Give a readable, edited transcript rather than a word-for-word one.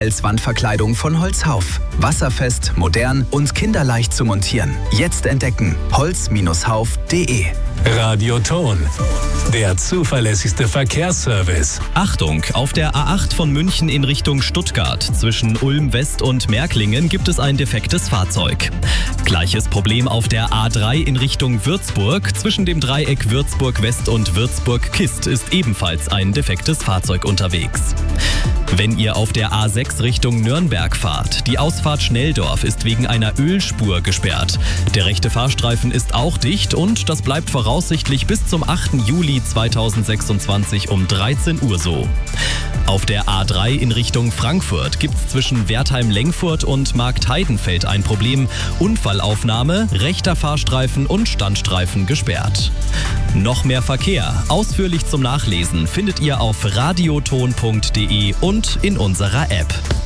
Als Wandverkleidung von Holzhauf. Wasserfest, modern und kinderleicht zu montieren. Jetzt entdecken. holz-hauf.de. Radioton, der zuverlässigste Verkehrsservice. Achtung, auf der A8 von München in Richtung Stuttgart zwischen Ulm West und Märklingen gibt es ein defektes Fahrzeug. Gleiches Problem auf der A3 in Richtung Würzburg. Zwischen dem Dreieck Würzburg West und Würzburg Kist ist ebenfalls ein defektes Fahrzeug unterwegs. Wenn ihr auf der A6 Richtung Nürnberg fahrt, die Ausfahrt Schnelldorf ist wegen einer Ölspur gesperrt. Der rechte Fahrstreifen ist auch dicht und das bleibt voraussichtlich bis zum 8. Juli 2026 um 13 Uhr so. Auf der A3 in Richtung Frankfurt gibt es zwischen Wertheim-Lengfurt und Marktheidenfeld ein Problem. Unfallaufnahme, rechter Fahrstreifen und Standstreifen gesperrt. Noch mehr Verkehr, ausführlich zum Nachlesen, findet ihr auf radioton.de und in unserer App.